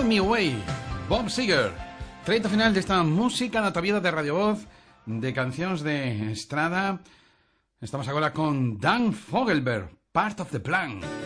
Me Away, Bob Seger. Treito final desta música na tua vida de Radio Voz, de cancións de estrada. Estamos agora con Dan Fogelberg, Part of the Plan.